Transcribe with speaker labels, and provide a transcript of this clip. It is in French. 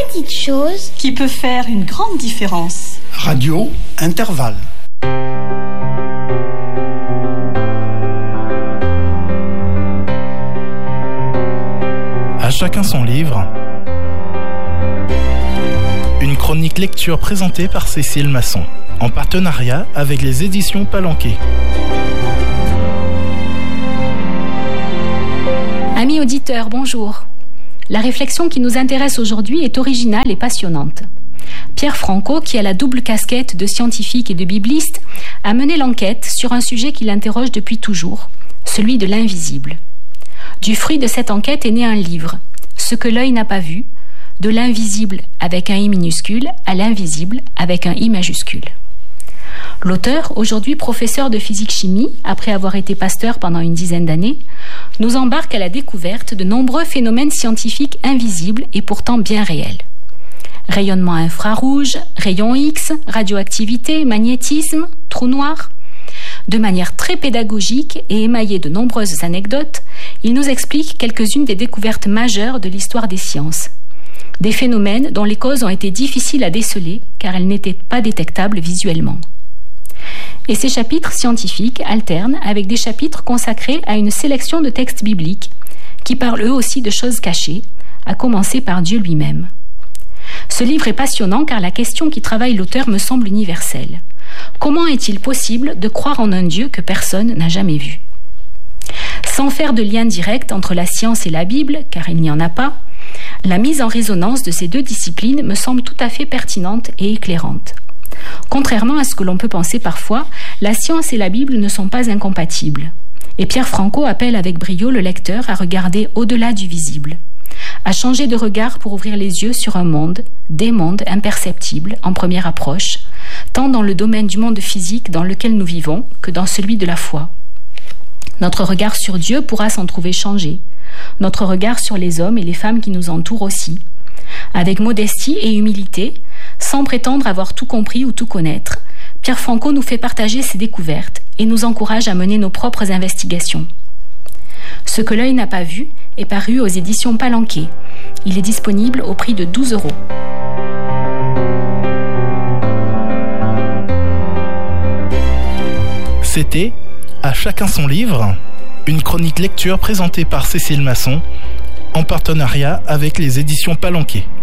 Speaker 1: petite chose
Speaker 2: qui peut faire une grande différence.
Speaker 3: Radio Intervalle.
Speaker 4: À chacun son livre. Une chronique lecture présentée par Cécile Masson, en partenariat avec les éditions Palanquet.
Speaker 5: Amis auditeurs, bonjour. La réflexion qui nous intéresse aujourd'hui est originale et passionnante. Pierre Franco, qui a la double casquette de scientifique et de bibliste, a mené l'enquête sur un sujet qui l'interroge depuis toujours, celui de l'invisible. Du fruit de cette enquête est né un livre, Ce que l'œil n'a pas vu, de l'invisible avec un I minuscule à l'invisible avec un I majuscule. L'auteur, aujourd'hui professeur de physique-chimie, après avoir été pasteur pendant une dizaine d'années, nous embarque à la découverte de nombreux phénomènes scientifiques invisibles et pourtant bien réels. Rayonnement infrarouge, rayons X, radioactivité, magnétisme, trou noir. De manière très pédagogique et émaillée de nombreuses anecdotes, il nous explique quelques-unes des découvertes majeures de l'histoire des sciences. Des phénomènes dont les causes ont été difficiles à déceler car elles n'étaient pas détectables visuellement. Et ces chapitres scientifiques alternent avec des chapitres consacrés à une sélection de textes bibliques qui parlent eux aussi de choses cachées, à commencer par Dieu lui-même. Ce livre est passionnant car la question qui travaille l'auteur me semble universelle. Comment est-il possible de croire en un Dieu que personne n'a jamais vu ? Sans faire de lien direct entre la science et la Bible, car il n'y en a pas, la mise en résonance de ces deux disciplines me semble tout à fait pertinente et éclairante. Contrairement à ce que l'on peut penser parfois, la science et la Bible ne sont pas incompatibles. Et Pierre Franco appelle avec brio le lecteur à regarder au-delà du visible, à changer de regard pour ouvrir les yeux sur un monde, des mondes imperceptibles en première approche, tant dans le domaine du monde physique dans lequel nous vivons que dans celui de la foi. Notre regard sur Dieu pourra s'en trouver changé, notre regard sur les hommes et les femmes qui nous entourent aussi, avec modestie et humilité, sans prétendre avoir tout compris ou tout connaître. Pierre Franco nous fait partager ses découvertes et nous encourage à mener nos propres investigations. Ce que l'œil n'a pas vu est paru aux éditions Palanquet. Il est disponible au prix de 12 €.
Speaker 4: C'était À chacun son livre, une chronique lecture présentée par Cécile Masson, en partenariat avec les éditions Palanquet.